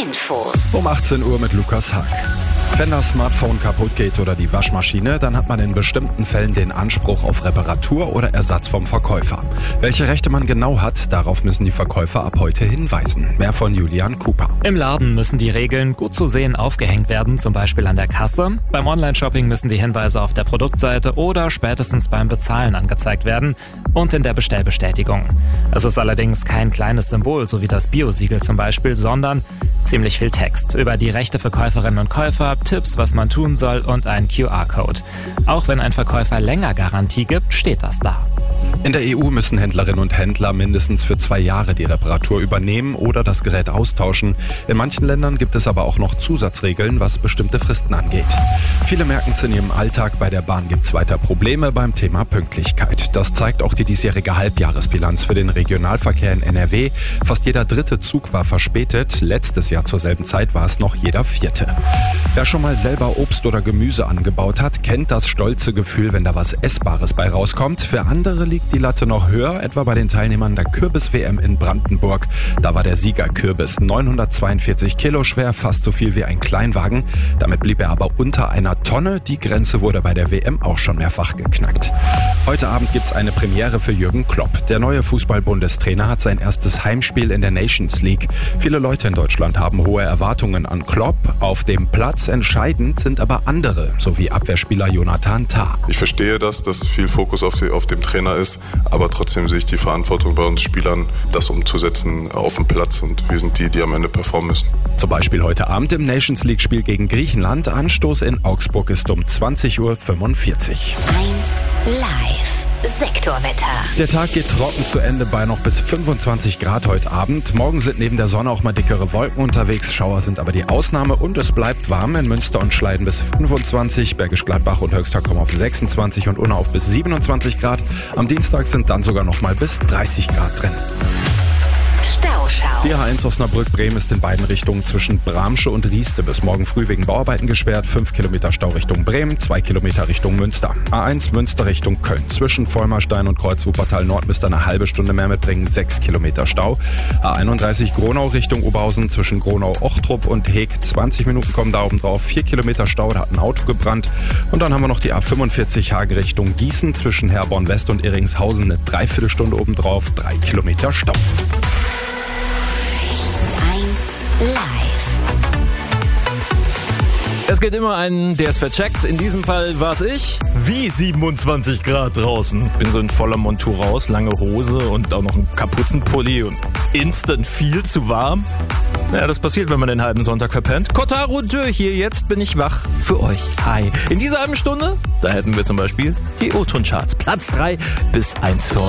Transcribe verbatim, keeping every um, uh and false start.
Infos. Um achtzehn Uhr mit Lukas Hack. Wenn das Smartphone kaputt geht oder die Waschmaschine, dann hat man in bestimmten Fällen den Anspruch auf Reparatur oder Ersatz vom Verkäufer. Welche Rechte man genau hat, darauf müssen die Verkäufer ab heute hinweisen. Mehr von Julian Cooper. Im Laden müssen die Regeln gut zu sehen aufgehängt werden, zum Beispiel an der Kasse. Beim Online-Shopping müssen die Hinweise auf der Produktseite oder spätestens beim Bezahlen angezeigt werden und in der Bestellbestätigung. Es ist allerdings kein kleines Symbol, so wie das Bio-Siegel zum Beispiel, sondern ziemlich viel Text über die Rechte für Käuferinnen und Käufer, Tipps, was man tun soll und ein Q R-Code. Auch wenn ein Verkäufer länger Garantie gibt, steht das da. In der E U müssen Händlerinnen und Händler mindestens für zwei Jahre die Reparatur übernehmen oder das Gerät austauschen. In manchen Ländern gibt es aber auch noch Zusatzregeln, was bestimmte Fristen angeht. Viele merken es in ihrem Alltag, bei der Bahn gibt es weiter Probleme beim Thema Pünktlichkeit. Das zeigt auch die diesjährige Halbjahresbilanz für den Regionalverkehr in N R W. Fast jeder dritte Zug war verspätet. Letztes Jahr zur selben Zeit war es noch jeder vierte. Wer schon mal selber Obst oder Gemüse angebaut hat, kennt das stolze Gefühl, wenn da was Essbares bei rauskommt. Für andere liegt die Latte noch höher, etwa bei den Teilnehmern der Kürbis-W M in Brandenburg. Da war der Sieger Kürbis neunhundertzweiundvierzig Kilo schwer, fast so viel wie ein Kleinwagen. Damit blieb er aber unter einer Tonne. Die Grenze wurde bei der W M auch schon mehrfach geknackt. Heute Abend gibt's eine Premiere für Jürgen Klopp. Der neue Fußball-Bundestrainer hat sein erstes Heimspiel in der Nations League. Viele Leute in Deutschland haben hohe Erwartungen an Klopp. Auf dem Platz entscheidend sind aber andere, so wie Abwehrspieler Jonathan Tah. Ich verstehe das, dass viel Fokus auf, die, auf dem Trainer ist, aber trotzdem sehe ich die Verantwortung bei uns Spielern, das umzusetzen auf dem Platz, und wir sind die, die am Ende performen müssen. Zum Beispiel heute Abend im Nations League-Spiel gegen Griechenland. Anstoß in Augsburg ist um zwanzig Uhr fünfundvierzig. eins live. Sektorwetter. Der Tag geht trocken zu Ende bei noch bis fünfundzwanzig Grad heute Abend. Morgen sind neben der Sonne auch mal dickere Wolken unterwegs. Schauer sind aber die Ausnahme und es bleibt warm. In Münster und Schleiden bis fünfundzwanzig, Bergisch Gladbach und Höxter kommen auf sechsundzwanzig und Unna auf bis siebenundzwanzig Grad. Am Dienstag sind dann sogar noch mal bis dreißig Grad drin. Stauschau. Die A eins Osnabrück-Bremen ist in beiden Richtungen zwischen Bramsche und Rieste bis morgen früh wegen Bauarbeiten gesperrt. fünf Kilometer Stau Richtung Bremen, zwei Kilometer Richtung Münster. A eins Münster Richtung Köln. Zwischen Vollmerstein und Kreuz-Wuppertal Nord müsst ihr eine halbe Stunde mehr mitbringen, sechs Kilometer Stau. A einunddreißig Gronau Richtung Oberhausen zwischen Gronau-Ochtrup und Heeg. zwanzig Minuten kommen da oben drauf, vier Kilometer Stau, da hat ein Auto gebrannt. Und dann haben wir noch die A fünfundvierzig Hagen Richtung Gießen zwischen Herborn West und Iringshausen eine Dreiviertelstunde oben drauf, drei Kilometer Stau. Live. Es gibt immer einen, der es vercheckt. In diesem Fall war es ich. Wie siebenundzwanzig Grad draußen. Bin so in voller Montur raus, lange Hose und auch noch ein Kapuzenpulli und instant viel zu warm. Naja, das passiert, wenn man den halben Sonntag verpennt. Kotaro Deux hier, jetzt bin ich wach für euch. Hi. In dieser halben Stunde, da hätten wir zum Beispiel die O-Ton-Charts. Platz drei bis eins für euch.